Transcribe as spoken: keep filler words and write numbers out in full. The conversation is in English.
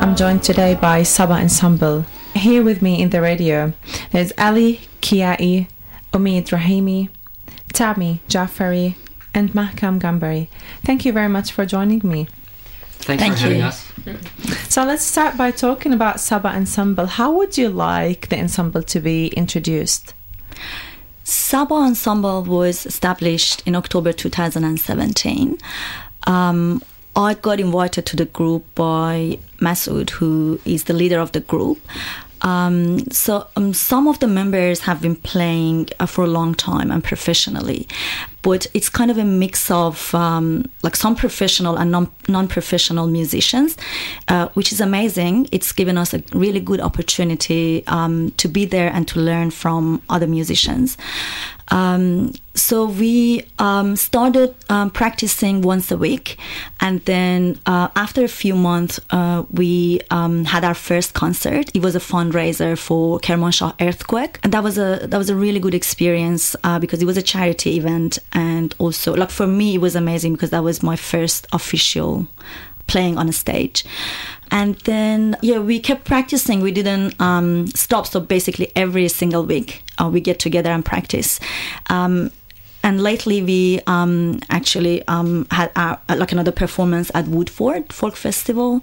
I'm joined today by Saba Ensemble. Here with me in the radio, there's Ali Kiai, Omid Rahimi, Tami Jafari, and Mahkam Gambari. Thank you very much for joining me. Thanks Thank for having you. us. So let's start by talking about Saba Ensemble. How would you like the ensemble to be introduced? Saba Ensemble was established in October two thousand seventeen. Um, I got invited to the group by Masoud, who is the leader of the group. Um, so um, some of the members have been playing uh, for a long time and professionally, but it's kind of a mix of um, like some professional and non- non-professional musicians, uh, which is amazing. It's given us a really good opportunity um, to be there and to learn from other musicians. Um, so we um, started um, practicing once a week, and then uh, after a few months, uh, we um, had our first concert. It was a fundraiser for Kermanshah earthquake, and that was a that was a really good experience uh, because it was a charity event, and also like for me, it was amazing because that was my first official playing on a stage. And then, yeah, we kept practicing. We didn't um, stop. So basically every single week uh, we get together and practice. Um, and lately we um, actually um, had our, like another performance at Woodford Folk Festival.